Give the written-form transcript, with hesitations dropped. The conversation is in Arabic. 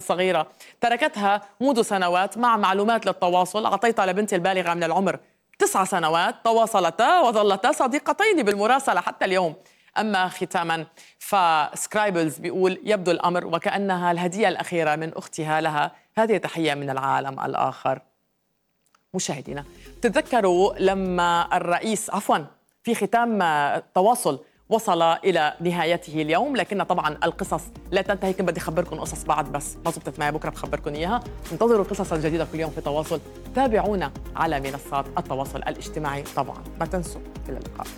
الصغيرة تركتها منذ سنوات مع معلومات للتواصل أعطيتها لبنتي البالغة من العمر 9 سنوات، تواصلتا وظلتا صديقتين بالمراسلة حتى اليوم. أما ختاما فسكرايبلز بيقول يبدو الأمر وكأنها الهدية الأخيرة من أختها لها، هذه تحية من العالم الآخر. مشاهدينا تتذكروا لما الرئيس في ختام تواصل وصل إلى نهايته اليوم، لكن طبعا القصص لا تنتهي. كنت بدي أخبركم قصص بعد بس ما زبطت معي، بكرة بخبركم إياها. انتظروا القصص الجديدة كل يوم في تواصل، تابعونا على منصات التواصل الاجتماعي طبعا، ما تنسوا. إلى اللقاء.